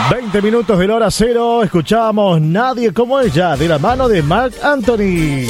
20 minutos de la hora cero, escuchamos Nadie como ella, de la mano de Marc Anthony.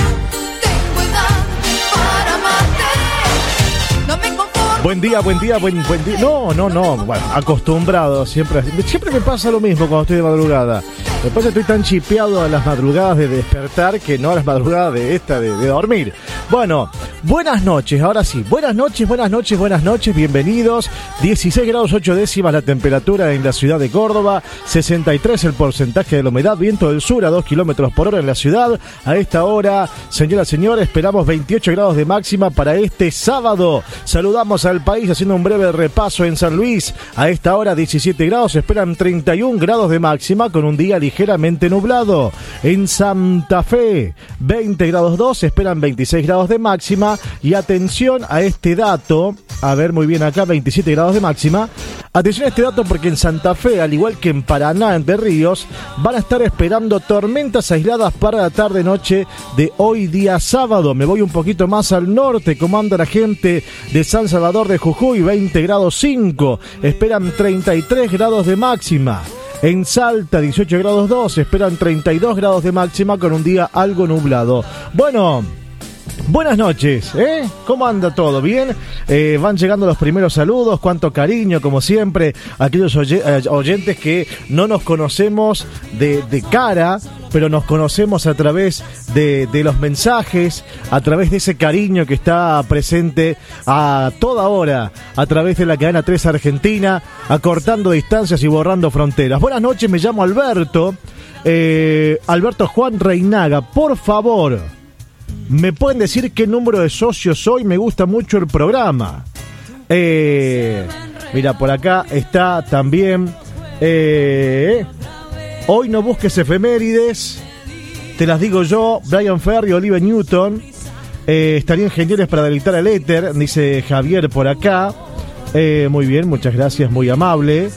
Buen día, buen día. No, bueno, acostumbrado, siempre me pasa lo mismo cuando estoy de madrugada. Después estoy tan chipeado a las madrugadas de despertar que no a las madrugadas de dormir. Bueno, buenas noches, ahora sí. Buenas noches, bienvenidos. 16 grados 8 décimas la temperatura en la ciudad de Córdoba, 63 el porcentaje de la humedad, viento del sur a 2 kilómetros por hora en la ciudad. A esta hora, señoras y señores, esperamos 28 grados de máxima para este sábado. Saludamos al país haciendo un breve repaso en San Luis. A esta hora, 17 grados, esperan 31 grados de máxima con un día ligeramente nublado. En Santa Fe, 20 grados 2, esperan 26 grados de máxima. Y atención a este dato, a ver muy bien acá, 27 grados de máxima. Atención a este dato porque en Santa Fe, al igual que en Paraná, Entre Ríos, van a estar esperando tormentas aisladas para la tarde-noche de hoy día sábado. Me voy un poquito más al norte, como anda la gente de San Salvador de Jujuy, 20 grados 5, esperan 33 grados de máxima. En Salta, 18 grados 2, esperan 32 grados de máxima con un día algo nublado. Bueno, buenas noches, ¿eh? ¿Cómo anda todo? ¿Bien? Van llegando los primeros saludos, cuánto cariño, como siempre, aquellos oyentes que no nos conocemos de cara, pero nos conocemos a través de los mensajes, a través de ese cariño que está presente a toda hora, a través de la cadena 3 Argentina, acortando distancias y borrando fronteras. Buenas noches, me llamo Alberto, Alberto Juan Reinaga, por favor, ¿me pueden decir qué número de socios soy? Me gusta mucho el programa. Mira, por acá está también... hoy no busques efemérides, te las digo yo, Brian Ferry, Olivia Newton, estarían geniales para deleitar el éter, dice Javier por acá. Muy bien, muchas gracias, muy amable.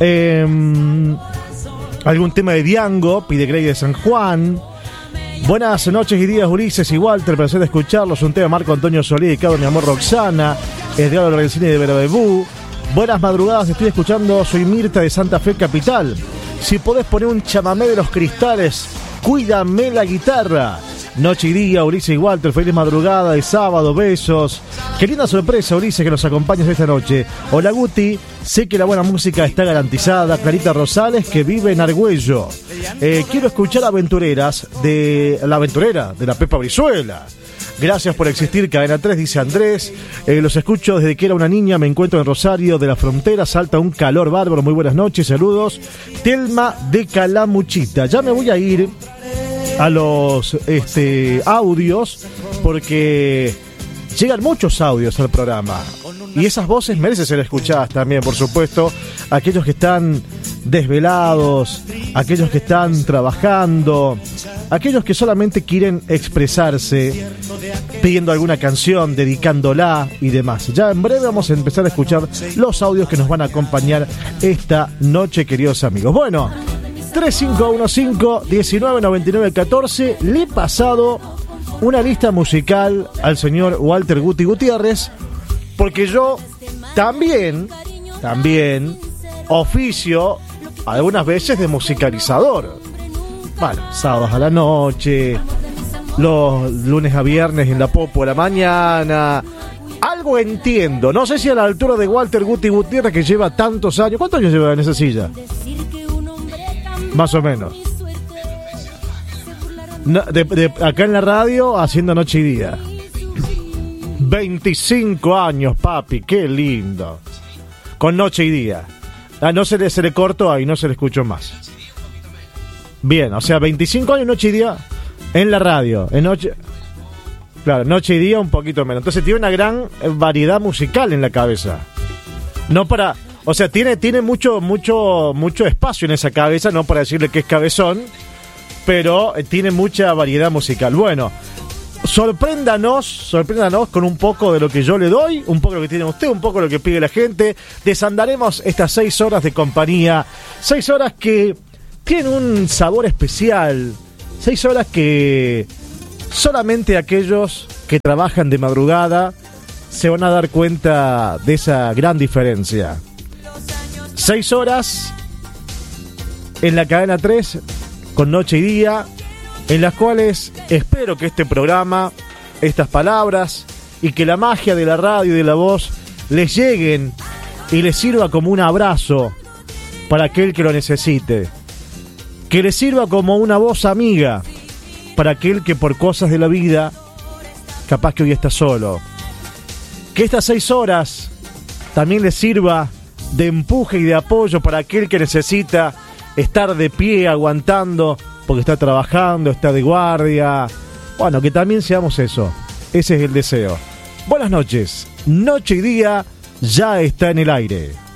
Algún tema de Diango, pide Grey de San Juan. Buenas noches y días, Ulises y Walter, placer de escucharlos. Un tema de Marco Antonio Solí, dedicado a mi amor Roxana, Edgardo Lorenzini de Verabebú. Buenas madrugadas, estoy escuchando, soy Mirta de Santa Fe Capital. Si podés poner un chamamé de Los Cristales, cuídame la guitarra. Noche y día, Ulises y Walter, feliz madrugada de sábado, besos. Qué linda sorpresa, Ulises, que nos acompañas esta noche. Hola Guti, sé que la buena música está garantizada. Clarita Rosales, que vive en Argüello. Quiero escuchar Aventureras de la Aventurera, de la Pepa Brizuela. Gracias por existir, Cadena 3, dice Andrés. Los escucho desde que era una niña, me encuentro en Rosario de la Frontera, salta un calor bárbaro, muy buenas noches, saludos. Telma de Calamuchita. Ya me voy a ir a los audios, porque llegan muchos audios al programa. Y esas voces merecen ser escuchadas también, por supuesto. Aquellos que están desvelados, aquellos que están trabajando, aquellos que solamente quieren expresarse, pidiendo alguna canción, dedicándola y demás. Ya en breve vamos a empezar a escuchar los audios que nos van a acompañar esta noche, queridos amigos. Bueno, 3515-1999-14, le he pasado una lista musical al señor Walter Guti Gutiérrez, porque yo también oficio algunas veces de musicalizador. Bueno, sábados a la noche, los lunes a viernes en la Popo a la mañana. Algo entiendo, no sé si a la altura de Walter Guti Gutiérrez, que lleva tantos años. ¿Cuántos años lleva en esa silla? Más o menos. Acá en la radio, haciendo noche y día. 25 años, papi, qué lindo. Con noche y día. No se le cortó ahí, no se le escuchó más. Bien, o sea, 25 años noche y día en la radio. Claro, noche y día un poquito menos. Entonces tiene una gran variedad musical en la cabeza. O sea, tiene mucho espacio en esa cabeza, no para decirle que es cabezón, pero tiene mucha variedad musical. Bueno, sorpréndanos con un poco de lo que yo le doy, un poco de lo que tiene usted, un poco de lo que pide la gente. Desandaremos estas 6 horas de compañía, 6 horas que tienen un sabor especial, 6 horas que solamente aquellos que trabajan de madrugada se van a dar cuenta de esa gran diferencia. 6 horas en la cadena 3 con Noche y Día, en las cuales espero que este programa, estas palabras y que la magia de la radio y de la voz les lleguen y les sirva como un abrazo para aquel que lo necesite, que les sirva como una voz amiga para aquel que por cosas de la vida capaz que hoy está solo, que estas 6 horas también les sirva de empuje y de apoyo para aquel que necesita estar de pie aguantando porque está trabajando, está de guardia. Bueno, que también seamos eso. Ese es el deseo. Buenas noches. Noche y Día ya está en el aire.